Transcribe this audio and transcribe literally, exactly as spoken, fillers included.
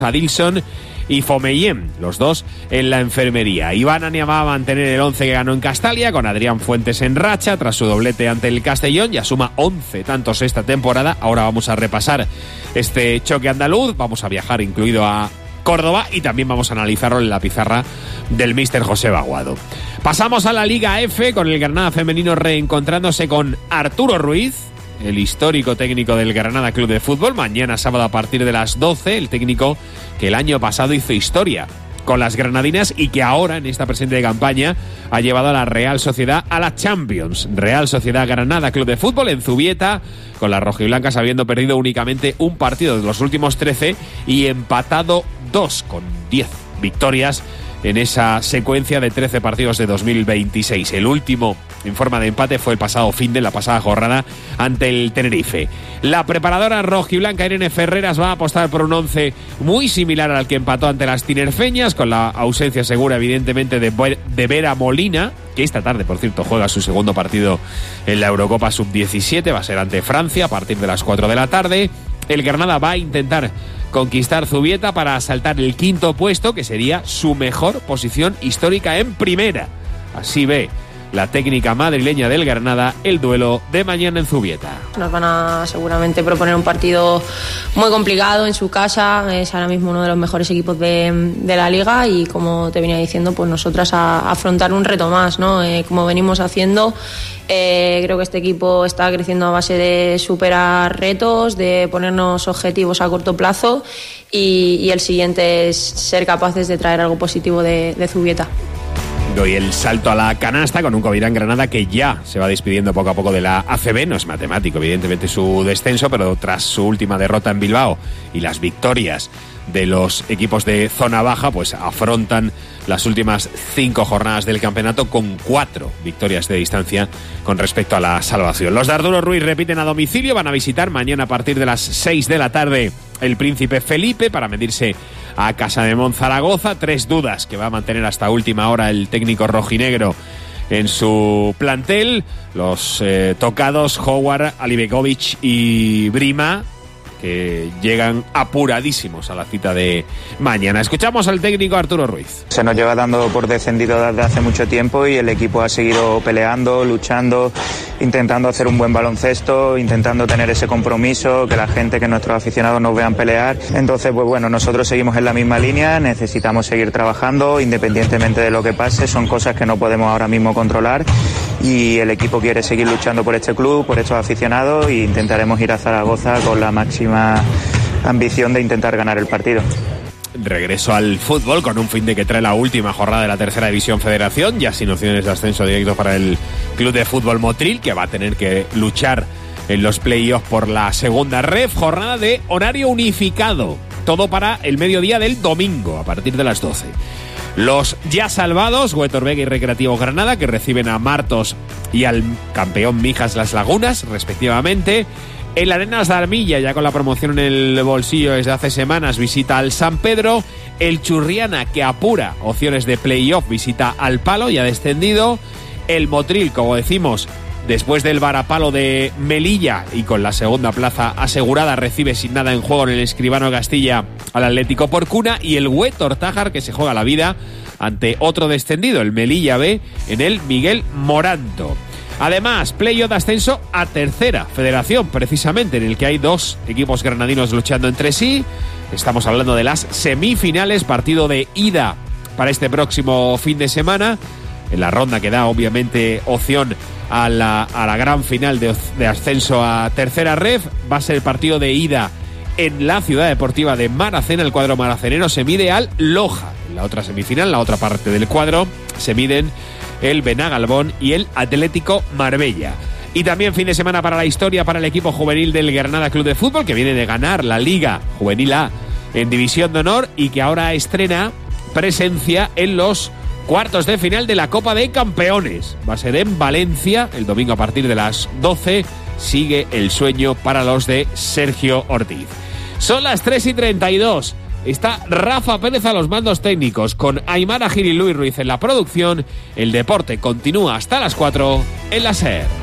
Adilson y Fomeyen, los dos en la enfermería. Iván Ania va a mantener el once que ganó en Castalia, con Adrián Fuentes en racha tras su doblete ante el Castellón. Ya suma once tantos esta temporada. Ahora vamos a repasar este choque andaluz. Vamos a viajar incluido a Córdoba y también vamos a analizarlo en la pizarra del míster José Baguado. Pasamos a la Liga F, con el Granada femenino reencontrándose con Arturo Ruiz, el histórico técnico del Granada Club de Fútbol. Mañana sábado a partir de las doce, el técnico que el año pasado hizo historia con las granadinas y que ahora, en esta presente campaña, ha llevado a la Real Sociedad a la Champions. Real Sociedad Granada Club de Fútbol en Zubieta, con las rojiblancas habiendo perdido únicamente un partido de los últimos trece y empatado dos, con diez victorias en esa secuencia de trece partidos de dos mil veintiséis. El último en forma de empate fue el pasado fin de la pasada jornada ante el Tenerife. La preparadora rojiblanca Irene Ferreras va a apostar por un once muy similar al que empató ante las tinerfeñas, con la ausencia segura evidentemente de, de Vera Molina, que esta tarde, por cierto, juega su segundo partido en la Eurocopa sub diecisiete, va a ser ante Francia a partir de las cuatro de la tarde. El Granada va a intentar conquistar Zubieta para asaltar el quinto puesto, que sería su mejor posición histórica en primera. Así ve la técnica madrileña del Granada el duelo de mañana en Zubieta. Nos van a seguramente proponer un partido muy complicado en su casa. Es ahora mismo uno de los mejores equipos de, de la liga y, como te venía diciendo, pues nosotras a, a afrontar un reto más, ¿no? Eh, como venimos haciendo. Eh, creo que este equipo está creciendo a base de superar retos, de ponernos objetivos a corto plazo y, y el siguiente es ser capaces de traer algo positivo de, de Zubieta. Doy el salto a la canasta con un Covirán Granada que ya se va despidiendo poco a poco de la A C B. No es matemático, evidentemente, su descenso, pero tras su última derrota en Bilbao y las victorias de los equipos de zona baja, pues afrontan las últimas cinco jornadas del campeonato con cuatro victorias de distancia con respecto a la salvación. Los de Arturo Ruiz repiten a domicilio, van a visitar mañana a partir de las seis de la tarde el Príncipe Felipe para medirse a Casa de Monzaragoza. Tres dudas que va a mantener hasta última hora el técnico rojinegro en su plantel: los eh, tocados Howard, Alibegovic y Brima, que llegan apuradísimos a la cita de mañana. Escuchamos al técnico Arturo Ruiz. Se nos lleva dando por descendido desde hace mucho tiempo y el equipo ha seguido peleando, luchando, intentando hacer un buen baloncesto, intentando tener ese compromiso, que la gente, que nuestros aficionados nos vean pelear. Entonces, pues bueno, nosotros seguimos en la misma línea, necesitamos seguir trabajando independientemente de lo que pase. Son cosas que no podemos ahora mismo controlar y el equipo quiere seguir luchando por este club, por estos aficionados, e intentaremos ir a Zaragoza con la máxima ambición de intentar ganar el partido. Regreso al fútbol con un fin de que trae la última jornada de la tercera división federación, ya sin opciones de ascenso directo para el Club de Fútbol Motril, que va a tener que luchar en los playoffs por la segunda ref. Jornada de horario unificado, todo para el mediodía del domingo a partir de las doce. Los ya salvados, Huetor Vega y Recreativo Granada, que reciben a Martos y al campeón Mijas Las Lagunas, respectivamente. El Arenas de Armilla, ya con la promoción en el bolsillo desde hace semanas, visita al San Pedro. El Churriana, que apura opciones de playoff, visita al Palo, ya descendido. El Motril, como decimos, después del varapalo de Melilla y con la segunda plaza asegurada, recibe sin nada en juego en el Escribano Castilla al Atlético Porcuna. Y el Huetor Tájar, que se juega la vida ante otro descendido, el Melilla B, en el Miguel Moranto. Además, playoff de ascenso a tercera federación, precisamente, en el que hay dos equipos granadinos luchando entre sí. Estamos hablando de las semifinales, partido de ida para este próximo fin de semana, en la ronda que da obviamente opción a la, a la gran final de, de ascenso a tercera ref. Va a ser el partido de ida en la Ciudad Deportiva de Maracena. El cuadro maracenero se mide al Loja. En la otra semifinal, la otra parte del cuadro, se miden el Benagalbón y el Atlético Marbella. Y también fin de semana para la historia para el equipo juvenil del Granada Club de Fútbol, que viene de ganar la Liga Juvenil A en División de Honor y que ahora estrena presencia en los cuartos de final de la Copa de Campeones. Va a ser en Valencia el domingo a partir de las doce. Sigue el sueño para los de Sergio Ortiz. Son las tres y treinta y dos. Está Rafa Pérez a los mandos técnicos, con Aymara Gil y Luis Ruiz en la producción. El deporte continúa hasta las cuatro en la SER.